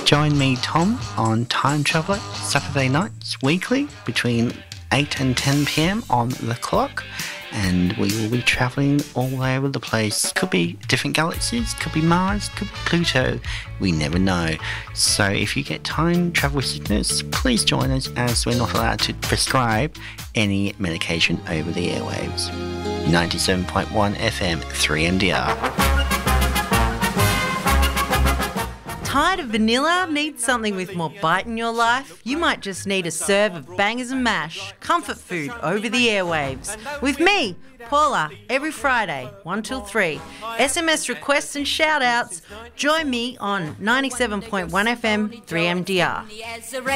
Join me, Tom, on Time Traveller Saturday nights weekly between 8 and 10 p.m. on the clock, and we will be travelling all over the place. Could be different galaxies, could be Mars, could be Pluto, we never know. So if you get time travel sickness, please join us, as we're not allowed to prescribe any medication over the airwaves. 97.1 FM 3MDR. Tired of vanilla? Need something with more bite in your life? You might just need a serve of bangers and mash, comfort food over the airwaves. With me, Paula, every Friday, 1 till 3. SMS requests and shout-outs. Join me on 97.1 FM 3MDR.